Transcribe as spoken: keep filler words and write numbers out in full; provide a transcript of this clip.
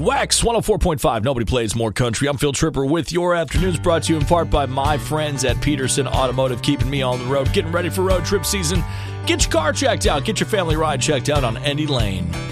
Wax one oh four point five. Nobody plays more country. I'm Phil Tripper with your afternoons, brought to you in part by my friends at Peterson Automotive, keeping me on the road, getting ready for road trip season. Get your car checked out. Get your family ride checked out on Endy Lane.